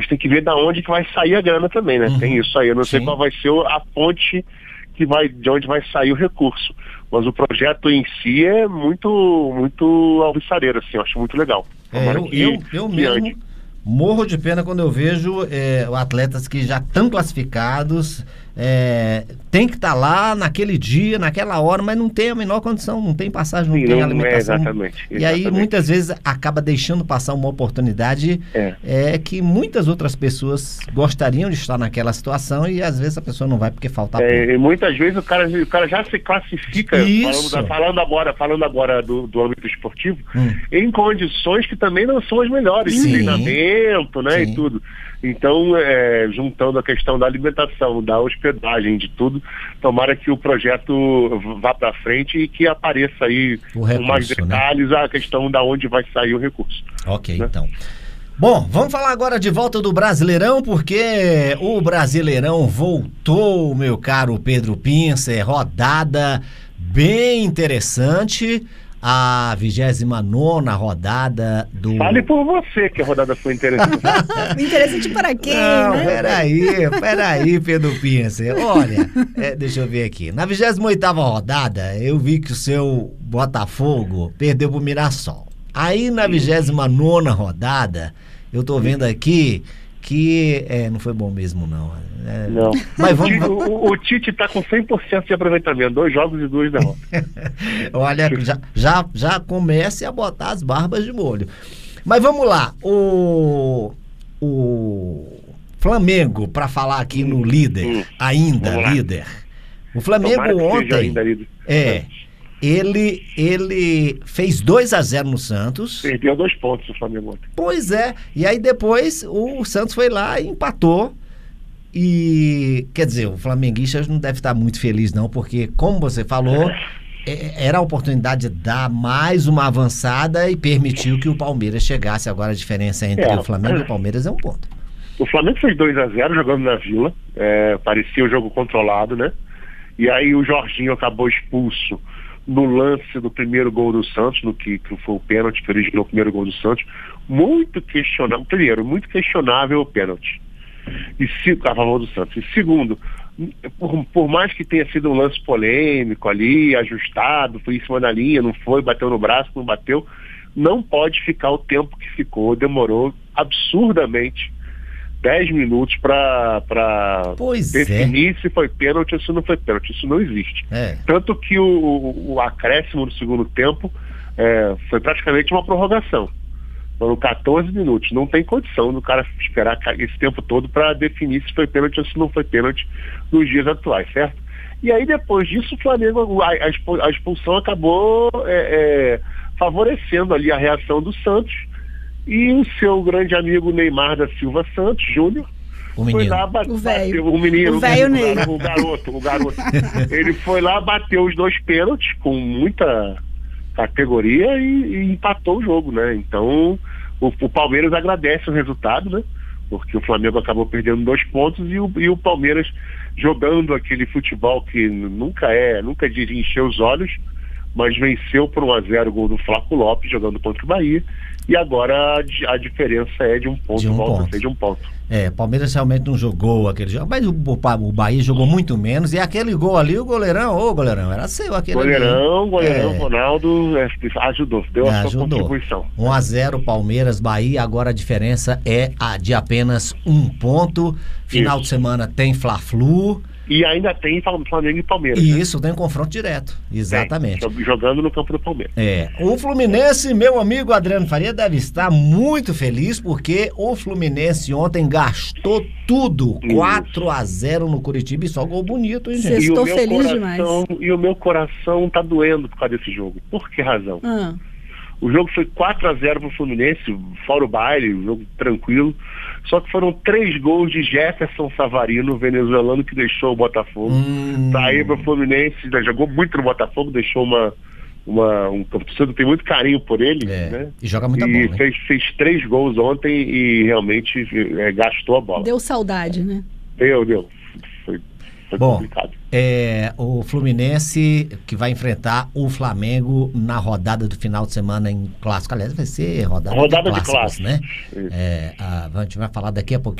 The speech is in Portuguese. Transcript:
gente tem que ver de onde que vai sair a grana também, né? Tem isso aí. Eu não sei qual vai ser a fonte de onde vai sair o recurso. Mas o projeto em si é muito, muito alvissareiro, assim, eu acho muito legal. Eu mesmo morro de pena quando eu vejo atletas que já estão classificados, tem que estar lá naquele dia, naquela hora, mas não tem a menor condição, não tem passagem, não tem alimentação. Exatamente. E aí muitas vezes acaba deixando passar uma oportunidade que muitas outras pessoas gostariam de estar naquela situação e às vezes a pessoa não vai porque falta pouco. E muitas vezes o cara já se classifica, falando agora do âmbito esportivo, em condições que também não são as melhores, de treinamento, né, e tudo. Então, juntando a questão da alimentação, da hospedagem, de tudo, tomara que o projeto vá para frente e que apareça aí com mais detalhes, né? A questão da onde vai sair o recurso. Ok, né? Então. Bom, vamos falar agora de volta do Brasileirão, porque o Brasileirão voltou, meu caro Pedro Pincer, rodada bem interessante. A 29ª rodada do... Fale por você que a rodada foi interessante. Interessante para quem, não, né? Peraí, Pedro Pincer. Olha, deixa eu ver aqui. Na 28ª rodada, eu vi que o seu Botafogo perdeu pro Mirassol. Aí na 29ª rodada, eu tô vendo aqui que não foi bom mesmo, não. Não. Mas o Tite tá com 100% de aproveitamento, 2 jogos e 2 derrotas. Olha, já comece a botar as barbas de molho. Mas vamos lá, o Flamengo, para falar aqui no líder, ainda líder. O Flamengo ontem, ele fez 2-0 no Santos. Perdeu 2 pontos o Flamengo ontem. Pois é, e aí depois o Santos foi lá e empatou. E, quer dizer, o flamenguista não deve estar muito feliz não, porque, como você falou, era a oportunidade de dar mais uma avançada e permitiu que o Palmeiras chegasse. Agora a diferença entre o Flamengo e o Palmeiras é 1 ponto. O Flamengo fez 2-0 jogando na Vila, parecia um jogo controlado, né? E aí o Jorginho acabou expulso no lance do primeiro gol do Santos, no que foi o pênalti que originou o primeiro gol do Santos. Muito questionável, primeiro, muito questionável o pênalti. A favor do Santos. E segundo, por mais que tenha sido um lance polêmico ali, ajustado, foi em cima da linha, não foi, bateu no braço, não bateu, não pode ficar o tempo que ficou, demorou absurdamente 10 minutos para definir se foi pênalti ou se não foi pênalti. Isso não existe. Tanto que o acréscimo do segundo tempo foi praticamente uma prorrogação. Foram 14 minutos. Não tem condição do cara esperar esse tempo todo para definir se foi pênalti ou se não foi pênalti nos dias atuais, certo? E aí depois disso o Flamengo, a expulsão acabou favorecendo ali a reação do Santos, e o seu grande amigo Neymar da Silva Santos Júnior foi lá o garoto. Ele foi lá, bateu os 2 pênaltis com muita categoria e empatou o jogo, né? Então o Palmeiras agradece o resultado, né? Porque o Flamengo acabou perdendo 2 pontos e o Palmeiras jogando aquele futebol que nunca é de encher os olhos, mas venceu por 1-0 o gol do Flaco Lopes jogando contra o Bahia, e agora a diferença é de 1 ponto, volta a ser de 1 ponto. O Palmeiras realmente não jogou aquele jogo, mas o Bahia jogou muito menos, e aquele gol ali, o goleirão, era seu aquele goleirão, Ronaldo ajudou, deu a sua contribuição. 1-0 Palmeiras, Bahia, agora a diferença é de apenas 1 ponto. Final de semana tem Fla-Flu. E ainda tem Flamengo e Palmeiras. Isso, né? Tem um confronto direto. Exatamente. Jogando no campo do Palmeiras. O Fluminense, meu amigo Adriano Faria, deve estar muito feliz, porque o Fluminense ontem gastou tudo. 4-0 no Curitiba, e só gol bonito, hein, gente? Estou feliz demais. E o meu coração tá doendo por causa desse jogo. Por que razão? O jogo foi 4-0 pro Fluminense, fora o baile, um jogo tranquilo. Só que foram 3 gols de Jefferson Savarino, venezuelano, que deixou o Botafogo. Saí pro Fluminense, jogou muito no Botafogo, deixou um torcedor tem muito carinho por ele, né? E joga muita bola. E fez 3 gols ontem e realmente gastou a bola. Deu saudade, né? Deu. Foi complicado. O Fluminense que vai enfrentar o Flamengo na rodada do final de semana em clássico. Aliás, vai ser rodada de clássicos, né? A gente vai falar daqui a pouquinho